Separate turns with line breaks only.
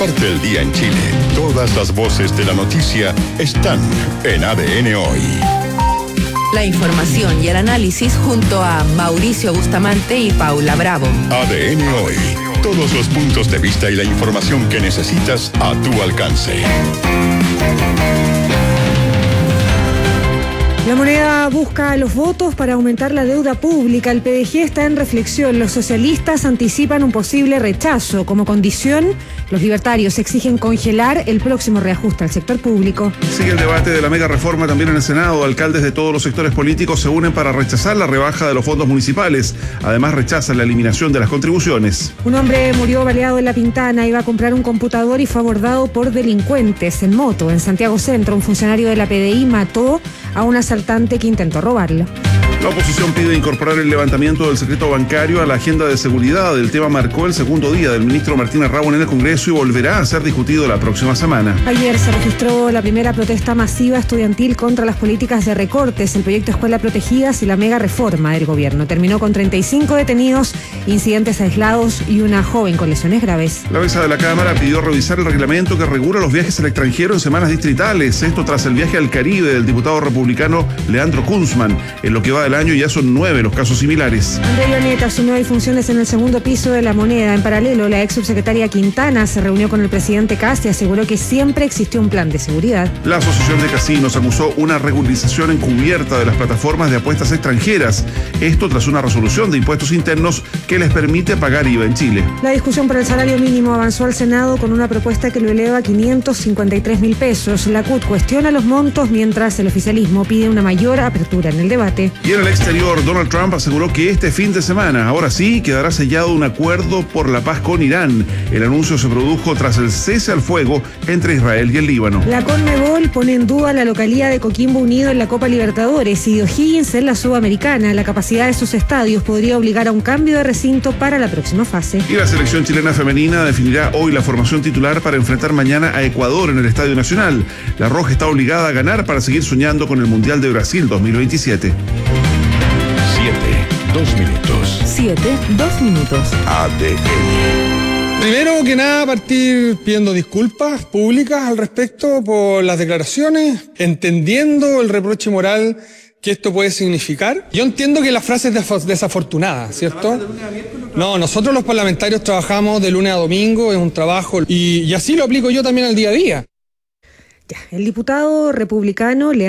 Parte del día en Chile. Todas las voces de la noticia están en ADN Hoy.
La información y el análisis junto a Mauricio Bustamante y Paula Bravo.
ADN Hoy. Todos los puntos de vista y la información que necesitas a tu alcance.
La Moneda busca los votos para aumentar la deuda pública. El PDG está en reflexión. Los socialistas anticipan un posible rechazo. Como condición, los libertarios exigen congelar el próximo reajuste al sector público.
Sigue el debate de la mega reforma también en el Senado. Alcaldes de todos los sectores políticos se unen para rechazar la rebaja de los fondos municipales. Además, rechazan la eliminación de las contribuciones.
Un hombre murió baleado en La Pintana. Iba a comprar un computador y fue abordado por delincuentes en moto. En Santiago Centro, un funcionario de la PDI mató a un asaltante que intentó robarlo.
La oposición pide incorporar el levantamiento del secreto bancario a la agenda de seguridad. El tema marcó el segundo día del ministro Martín Arrabo en el Congreso y volverá a ser discutido la próxima semana.
Ayer se registró la primera protesta masiva estudiantil contra las políticas de recortes, el proyecto Escuela Protegidas y la mega reforma del gobierno. Terminó con 35 detenidos, incidentes aislados y una joven con lesiones graves.
La mesa de la Cámara pidió revisar el reglamento que regula los viajes al extranjero en semanas distritales. Esto tras el viaje al Caribe del diputado republicano Leandro Kunzman. En lo que va del año ya son 9 los casos similares.
André Ioneta asumió hoy funciones en el segundo piso de La Moneda. En paralelo, la ex subsecretaria Quintana se reunió con el presidente Kast y aseguró que siempre existió un plan de seguridad.
La Asociación de Casinos acusó una regularización encubierta de las plataformas de apuestas extranjeras. Esto tras una resolución de impuestos internos que les permite pagar IVA en Chile.
La discusión por el salario mínimo avanzó al Senado con una propuesta que lo eleva a 553.000 pesos. La CUT cuestiona los montos mientras el oficialismo pide una mayor apertura en el debate.
Y en el exterior, Donald Trump aseguró que este fin de semana, ahora sí, quedará sellado un acuerdo por la paz con Irán. El anuncio se produjo tras el cese al fuego entre Israel y el Líbano.
La Conmebol pone en duda la localía de Coquimbo Unido en la Copa Libertadores y de O'Higgins en la Sudamericana. La capacidad de sus estadios podría obligar a un cambio de recinto para la próxima fase.
Y la selección chilena femenina definirá hoy la formación titular para enfrentar mañana a Ecuador en el Estadio Nacional. La Roja está obligada a ganar para seguir soñando con el Mundial de Brasil 2027.
2 minutos.
ADN.
Primero que nada, partir pidiendo disculpas públicas al respecto por las declaraciones, entendiendo el reproche moral que esto puede significar. Yo entiendo que la frase es desafortunada, ¿cierto? No, nosotros los parlamentarios trabajamos de lunes a domingo, es un trabajo, y así lo aplico yo también al día a día.
El diputado republicano